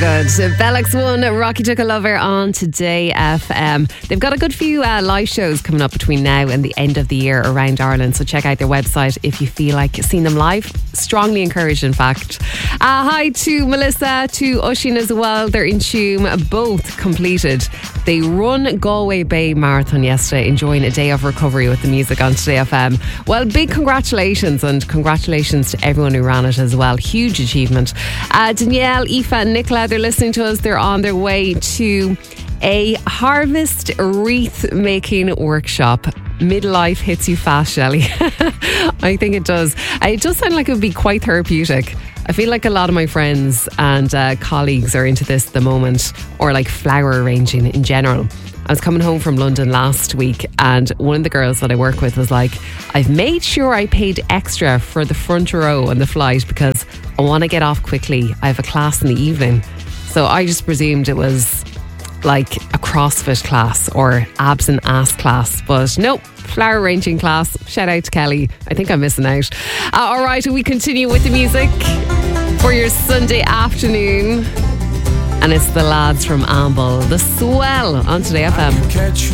good. Bellix One, Rocky Took a Lover on Today FM. They've got a good few live shows coming up between now and the end of the year around Ireland, so check out their website if you feel like seeing them live. Strongly encouraged, in fact. Hi to Melissa, to Oisín as well. They're in Tuam, both completed. They run Galway Bay Marathon yesterday, enjoying a day of recovery with the music on Today FM. Well, big congratulations, and congratulations to everyone who ran it as well. Huge achievement. Danielle, Aoife and Nicola, they're listening to us. They're on their way to a harvest wreath making workshop. Midlife hits you fast, Shelley. I think it does. It does sound like it would be quite therapeutic. I feel like a lot of my friends and colleagues are into this at the moment, or like flower arranging in general. I was coming home from London last week, and one of the girls that I work with was like, I've made sure I paid extra for the front row on the flight because I want to get off quickly. I have a class in the evening. So I just presumed it was like a CrossFit class or abs and ass class, but nope, flower arranging class. Shout out to Kelly. I think I'm missing out. All right, we continue with the music for your Sunday afternoon, and it's the lads from Amble, The Swell on Today FM.